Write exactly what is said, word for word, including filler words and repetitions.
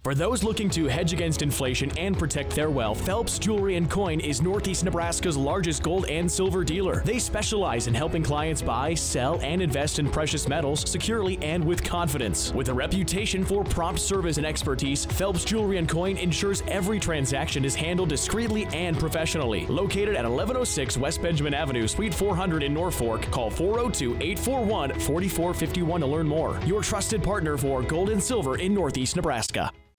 For those looking to hedge against inflation and protect their wealth, Phelps Jewelry and Coin is Northeast Nebraska's largest gold and silver dealer. They specialize in helping clients buy, sell, and invest in precious metals securely and with confidence. With a reputation for prompt service and expertise, Phelps Jewelry and Coin ensures every transaction is handled discreetly and professionally. Located at eleven oh six West Benjamin Avenue, Suite four hundred in Norfolk, call four oh two, eight four one, four four five one to learn more. Your trusted partner for gold and silver in Northeast Nebraska.